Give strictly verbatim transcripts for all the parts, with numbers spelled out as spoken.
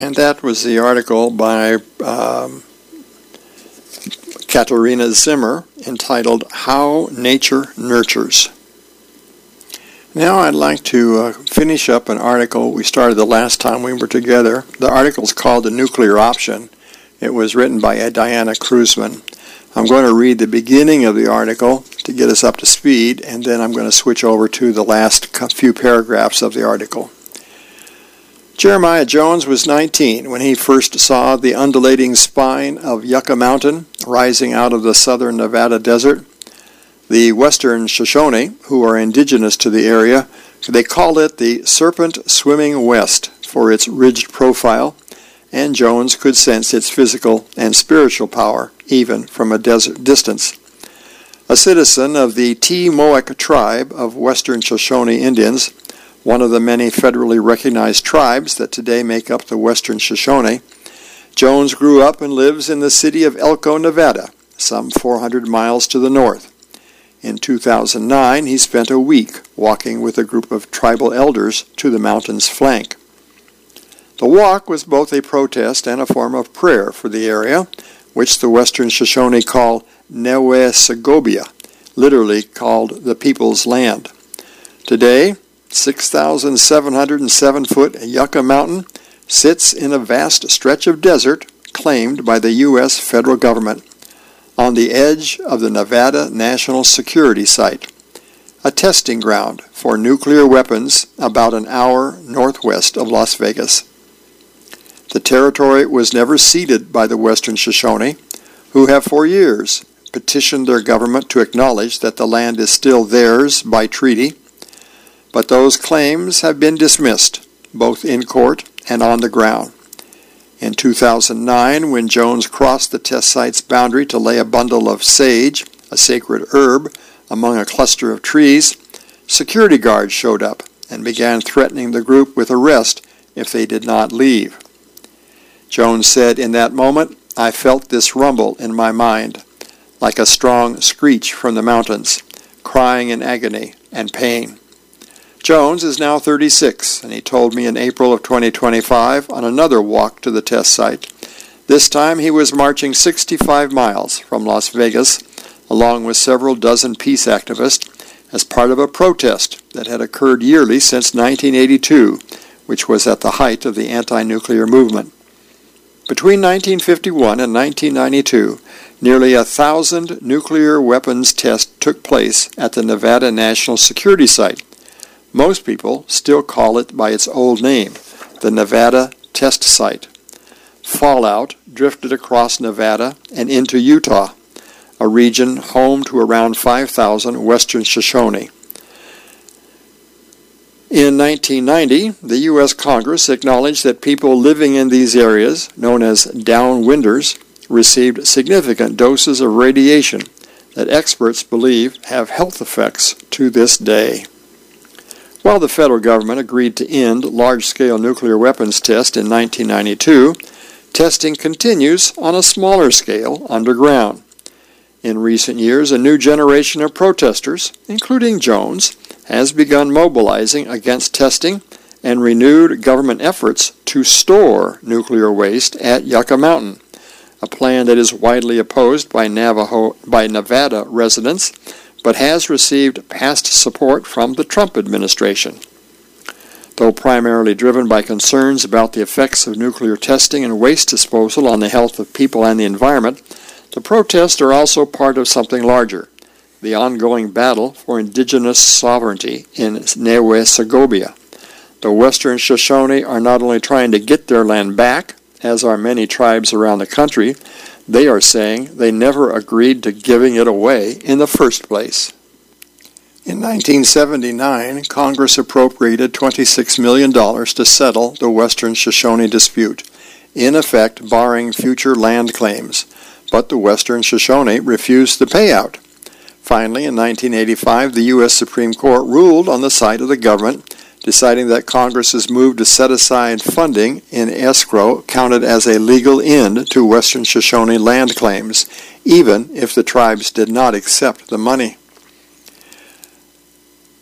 And that was the article by um, Katharina Zimmer entitled How Nature Nurtures. Now I'd like to uh, finish up an article we started the last time we were together. The article is called The Nuclear Option. It was written by Diana Kruzman. I'm going to read the beginning of the article to get us up to speed, and then I'm going to switch over to the last few paragraphs of the article. Jeremiah Jones was nineteen when he first saw the undulating spine of Yucca Mountain rising out of the southern Nevada desert. The Western Shoshone, who are indigenous to the area, they called it the Serpent Swimming West for its ridged profile, and Jones could sense its physical and spiritual power even from a desert distance. A citizen of the T-Moak tribe of Western Shoshone Indians, one of the many federally recognized tribes that today make up the Western Shoshone, Jones grew up and lives in the city of Elko, Nevada, some four hundred miles to the north. In two thousand nine, he spent a week walking with a group of tribal elders to the mountain's flank. The walk was both a protest and a form of prayer for the area, which the Western Shoshone call Newe-Segobia, literally called the People's Land. Today, six thousand seven hundred seven foot Yucca Mountain sits in a vast stretch of desert claimed by the U S federal government on the edge of the Nevada National Security Site, a testing ground for nuclear weapons about an hour northwest of Las Vegas. The territory was never ceded by the Western Shoshone, who have for years petitioned their government to acknowledge that the land is still theirs by treaty, but those claims have been dismissed, both in court and on the ground. In two thousand nine, when Jones crossed the test site's boundary to lay a bundle of sage, a sacred herb, among a cluster of trees, security guards showed up and began threatening the group with arrest if they did not leave. Jones said, "In that moment, I felt this rumble in my mind, like a strong screech from the mountains, crying in agony and pain." Jones is now thirty-six, and he told me in April of twenty twenty-five on another walk to the test site. This time he was marching sixty-five miles from Las Vegas, along with several dozen peace activists, as part of a protest that had occurred yearly since nineteen eighty-two, which was at the height of the anti-nuclear movement. Between nineteen fifty-one and nineteen ninety-two, nearly a thousand nuclear weapons tests took place at the Nevada National Security Site. Most people still call it by its old name, the Nevada Test Site. Fallout drifted across Nevada and into Utah, a region home to around five thousand Western Shoshone. In nineteen ninety, the U S Congress acknowledged that people living in these areas, known as downwinders, received significant doses of radiation that experts believe have health effects to this day. While the federal government agreed to end large-scale nuclear weapons tests in nineteen ninety-two, testing continues on a smaller scale underground. In recent years, a new generation of protesters, including Jones, has begun mobilizing against testing and renewed government efforts to store nuclear waste at Yucca Mountain, a plan that is widely opposed by Navajo, by Nevada residents, but has received past support from the Trump administration. Though primarily driven by concerns about the effects of nuclear testing and waste disposal on the health of people and the environment, the protests are also part of something larger, the ongoing battle for indigenous sovereignty in Newe-Segobia. The Western Shoshone are not only trying to get their land back, as are many tribes around the country, they are saying they never agreed to giving it away in the first place. In nineteen seventy-nine, Congress appropriated twenty-six million dollars to settle the Western Shoshone dispute, in effect barring future land claims, but the Western Shoshone refused the payout. Finally, in nineteen eighty-five, the U S Supreme Court ruled on the side of the government, deciding that Congress's move to set aside funding in escrow counted as a legal end to Western Shoshone land claims, even if the tribes did not accept the money.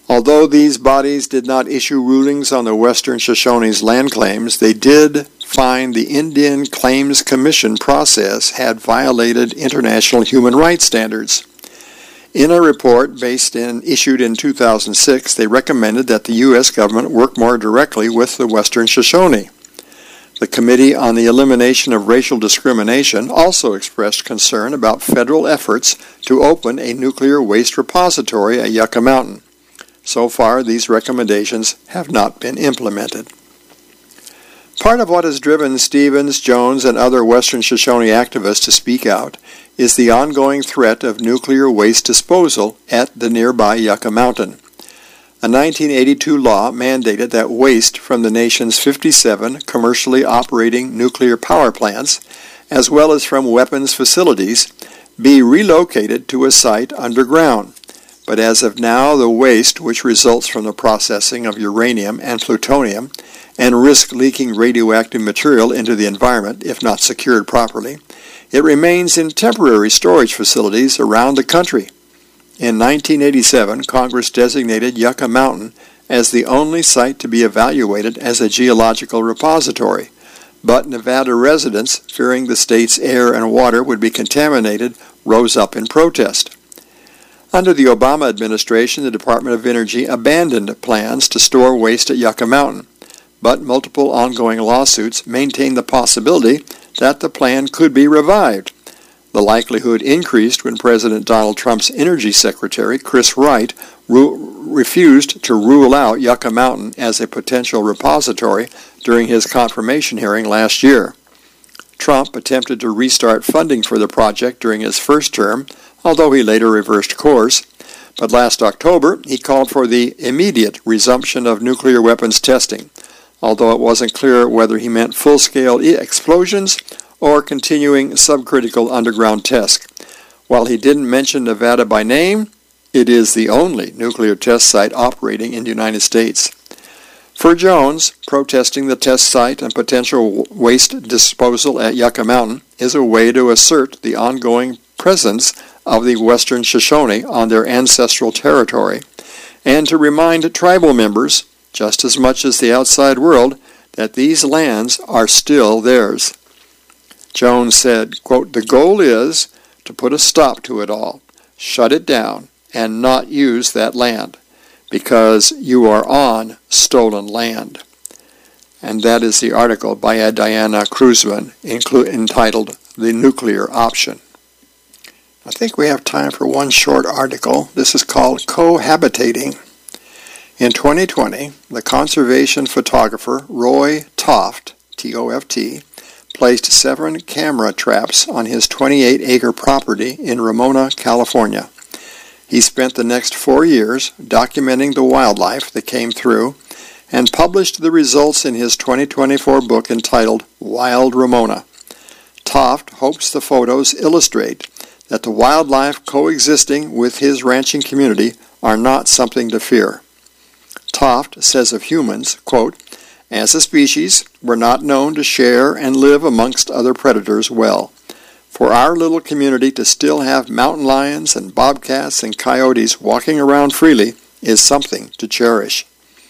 Although these bodies did not issue rulings on the Western Shoshone's land claims, they did find the Indian Claims Commission process had violated international human rights standards. In a report based in, issued in two thousand six, they recommended that the U S government work more directly with the Western Shoshone. The Committee on the Elimination of Racial Discrimination also expressed concern about federal efforts to open a nuclear waste repository at Yucca Mountain. So far, these recommendations have not been implemented. Part of what has driven Stevens, Jones, and other Western Shoshone activists to speak out is the ongoing threat of nuclear waste disposal at the nearby Yucca Mountain. A nineteen eighty-two law mandated that waste from the nation's fifty-seven commercially operating nuclear power plants, as well as from weapons facilities, be relocated to a site underground. But as of now, the waste, which results from the processing of uranium and plutonium and risk leaking radioactive material into the environment if not secured properly, it remains in temporary storage facilities around the country. In nineteen eighty-seven, Congress designated Yucca Mountain as the only site to be evaluated as a geological repository, but Nevada residents, fearing the state's air and water would be contaminated, rose up in protest. Under the Obama administration, the Department of Energy abandoned plans to store waste at Yucca Mountain, but multiple ongoing lawsuits maintain the possibility that the plan could be revived. The likelihood increased when President Donald Trump's Energy Secretary, Chris Wright, ru- refused to rule out Yucca Mountain as a potential repository during his confirmation hearing last year. Trump attempted to restart funding for the project during his first term, although he later reversed course. But last October, he called for the immediate resumption of nuclear weapons testing, although it wasn't clear whether he meant full-scale explosions or continuing subcritical underground tests. While he didn't mention Nevada by name, it is the only nuclear test site operating in the United States. For Jones, protesting the test site and potential waste disposal at Yucca Mountain is a way to assert the ongoing presence of the Western Shoshone on their ancestral territory, and to remind tribal members, just as much as the outside world, that these lands are still theirs. Jones said, quote, "The goal is to put a stop to it all, shut it down, and not use that land, because you are on stolen land." And that is the article by Diana Kruzman inclu- entitled "The Nuclear Option." I think we have time for one short article. This is called Cohabitating. In twenty twenty, the conservation photographer Roy Toft, T O F T, placed seven camera traps on his twenty-eight acre property in Ramona, California. He spent the next four years documenting the wildlife that came through and published the results in his twenty twenty-four book entitled Wild Ramona. Toft hopes the photos illustrate that the wildlife coexisting with his ranching community are not something to fear. Toft says of humans, quote, "As a species, we're not known to share and live amongst other predators well. For our little community to still have mountain lions and bobcats and coyotes walking around freely is something to cherish."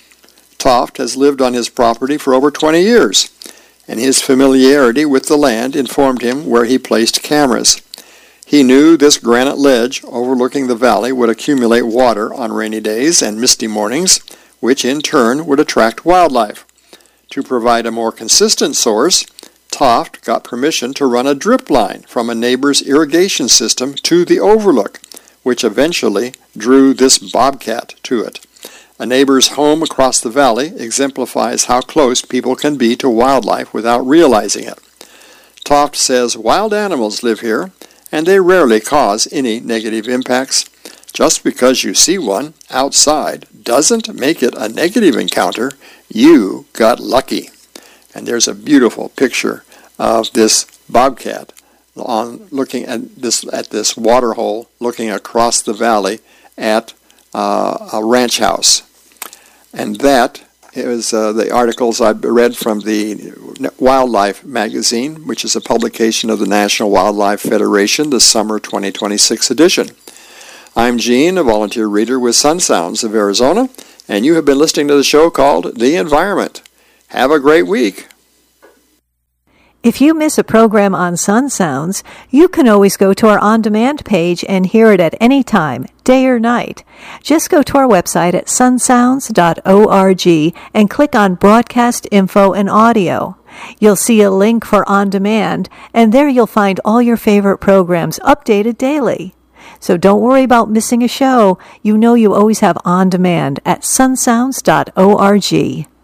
Toft has lived on his property for over twenty years, and his familiarity with the land informed him where he placed cameras. He knew this granite ledge overlooking the valley would accumulate water on rainy days and misty mornings, which in turn would attract wildlife. To provide a more consistent source, Toft got permission to run a drip line from a neighbor's irrigation system to the overlook, which eventually drew this bobcat to it. A neighbor's home across the valley exemplifies how close people can be to wildlife without realizing it. Toft says wild animals live here, and they rarely cause any negative impacts. Just because you see one outside doesn't make it a negative encounter. You got lucky. And there's a beautiful picture of this bobcat on looking at this at this water hole, looking across the valley at uh, a ranch house. And that is uh, the articles I read from the Wildlife magazine, which is a publication of the National Wildlife Federation, the summer twenty twenty-six edition. I'm Gene, a volunteer reader with Sun Sounds of Arizona, and you have been listening to the show called The Environment. Have a great week. If you miss a program on Sun Sounds, you can always go to our on-demand page and hear it at any time, day or night. Just go to our website at sun sounds dot org and click on Broadcast Info and Audio. You'll see a link for On Demand, and there you'll find all your favorite programs updated daily. So don't worry about missing a show. You know you always have On Demand at sun sounds dot org.